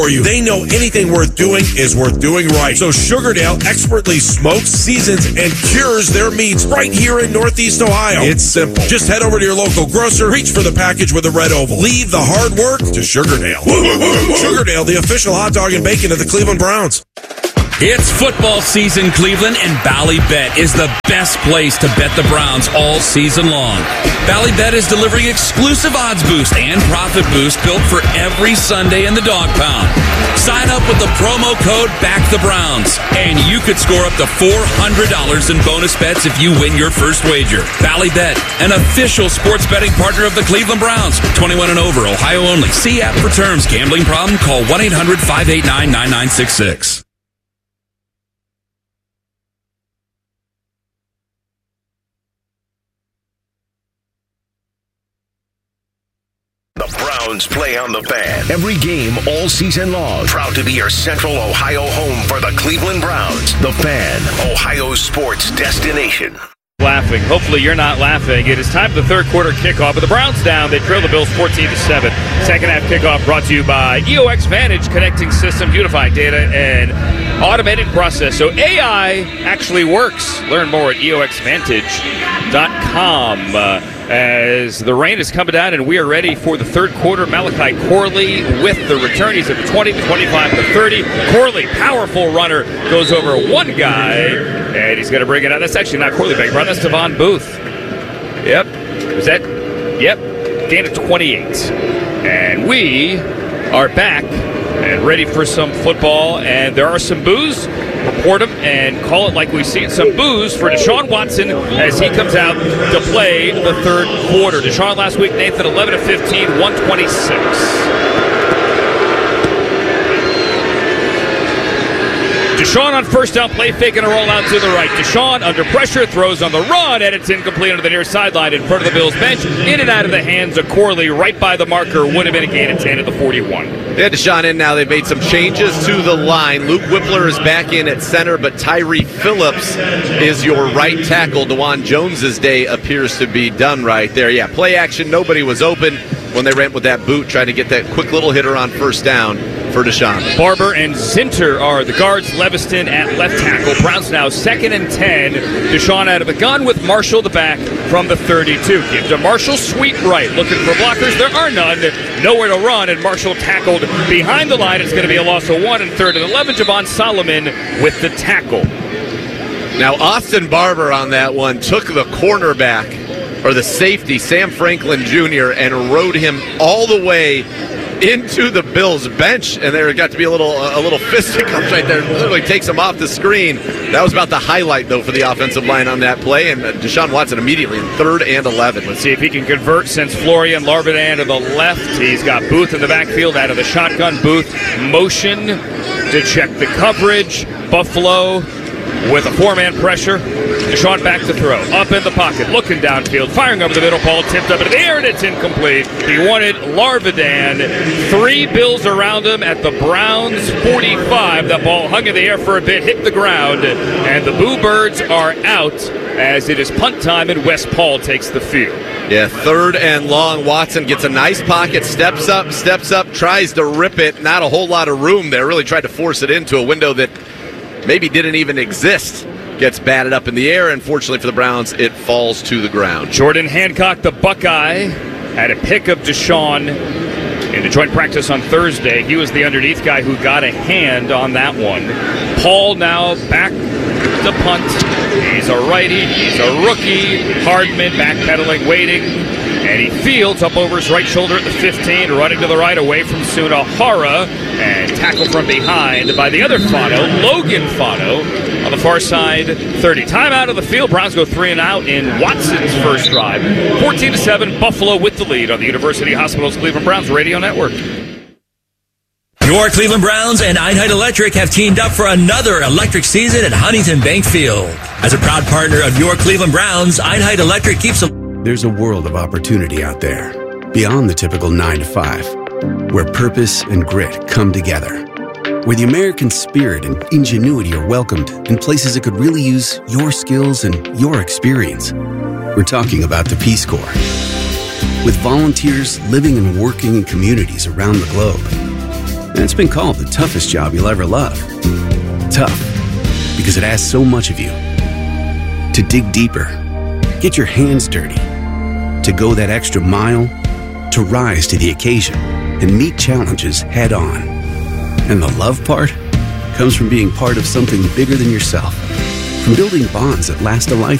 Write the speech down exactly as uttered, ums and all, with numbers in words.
for you. They know anything worth doing is worth doing right. So Sugardale expertly smokes, seasons, and cures their meats right here in Northeast Ohio. It's simple. Just head over to your local grocer, reach for the package with a red oval. Leave the hard work to Sugardale. Sugardale, the official hot dog and bacon of the Cleveland Browns. It's football season, Cleveland, and Ballybet is the best place to bet the Browns all season long. Ballybet is delivering exclusive odds boost and profit boost built for every Sunday in the dog pound. Sign up with the promo code BACKTHEBROWNS, and you could score up to four hundred dollars in bonus bets if you win your first wager. Ballybet, an official sports betting partner of the Cleveland Browns. twenty-one and over, Ohio only. See app for terms. Gambling problem? Call one eight hundred five eight nine nine nine six six. Browns play on the Fan. Every game all season long. Proud to be your Central Ohio home for the Cleveland Browns. The Fan, Ohio's sports destination. Laughing. Hopefully you're not laughing. It is time for the third quarter kickoff. But the Browns down. They trail the Bills fourteen to seven. Second half kickoff brought to you by E O X Vantage, connecting systems, unifying data, and automated process. So A I actually works. Learn more at E O X vantage dot com. Uh, as the rain is coming down and we are ready for the third quarter. Malachi Corley with the return. He's at the twenty, the twenty-five, the thirty. Corley, powerful runner, goes over one guy, and he's going to bring it out. That's actually not Corley back, bro. That's Devon Booth. Yep. Is that? Yep. Gain of twenty-eight. And we are back and ready for some football. And there are some boos. Report them and call it like we see it. Some boos for Deshaun Watson as he comes out to play the third quarter. Deshaun last week, Nathan, eleven of fifteen, one twenty-six. Deshaun on first down, play faking a rollout to the right. Deshaun under pressure, throws on the run, and it's incomplete onto the near sideline in front of the Bills bench. In and out of the hands of Corley, right by the marker. Would have been a gain of ten at the forty-one. Yeah, Deshaun in now. They've made some changes to the line. Luke Whippler is back in at center, but Tyree Phillips is your right tackle. DeJuan Jones's day appears to be done right there. Yeah, play action. Nobody was open when they ran with that boot, trying to get that quick little hitter on first down for Deshaun. Barber and Zinter are the guards. Leviston at left tackle. Browns now second and ten. Deshaun out of the gun with Marshall the back from the thirty-two. Give to Marshall, sweep right. Looking for blockers. There are none. Nowhere to run, and Marshall tackled behind the line. It's going to be a loss of one and third and eleven. Javon Solomon with the tackle. Now, Austin Barber on that one took the cornerback, or the safety, Sam Franklin Junior, and rode him all the way into the Bills bench, and there got to be a little a little fisticuffs right there. Literally takes him off the screen. That was about the highlight, though, for the offensive line on that play, and Deshaun Watson immediately in third and eleven. Let's see if he can convert since Florian Larvidan to the left. He's got Booth in the backfield out of the shotgun. Booth motion to check the coverage. Buffalo with a four-man pressure. Deshaun back to throw. Up in the pocket, looking downfield, firing over the middle. Ball tipped up into the air, and it's incomplete. He wanted Larvidan. Three Bills around him at the Browns forty-five. That ball hung in the air for a bit, hit the ground, and the Boo Birds are out as it is punt time, and West Paul takes the field. Yeah, third and long. Watson gets a nice pocket, steps up, steps up, tries to rip it. Not a whole lot of room there. Really tried to force it into a window that maybe didn't even exist. Gets batted up in the air, and fortunately for the Browns, it falls to the ground. Jordan Hancock, the Buckeye, had a pick of Deshaun in the joint practice on Thursday. He was the underneath guy who got a hand on that one. Paul now back to punt. He's a righty. He's a rookie. Hardman backpedaling, waiting. And he fields up over his right shoulder at the fifteen, running to the right away from Sunahara, and tackled from behind by the other Fano, Logan Fano, on the far side, thirty. Time out of the field. Browns go three and out in Watson's first drive. fourteen to seven, Buffalo with the lead on the University Hospitals Cleveland Browns Radio Network. Your Cleveland Browns and Einheit Electric have teamed up for another electric season at Huntington Bank Field. As a proud partner of your Cleveland Browns, Einheit Electric keeps a... There's a world of opportunity out there, beyond the typical nine to five, where purpose and grit come together, where the American spirit and ingenuity are welcomed in places that could really use your skills and your experience. We're talking about the Peace Corps. With volunteers living and working in communities around the globe, And it's been called the toughest job you'll ever love. Tough, because it asks so much of you. To dig deeper, get your hands dirty, to go that extra mile, to rise to the occasion and meet challenges head on. And the love part comes from being part of something bigger than yourself. From building bonds that last a lifetime